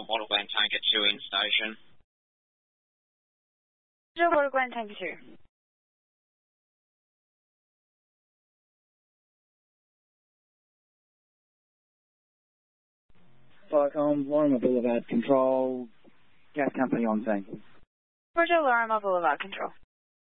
Waterland Tanker 2 in station. Roger, Waterland Tanker 2. Flycom, Lorimer Boulevard Control, gas company on scene. Roger, Lorimer Boulevard Control.